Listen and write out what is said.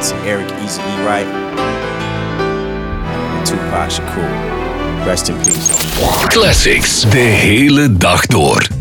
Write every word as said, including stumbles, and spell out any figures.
to Eric Easy E. Wright en Tupac Shakur. Rest in peace. Classics de hele dag door.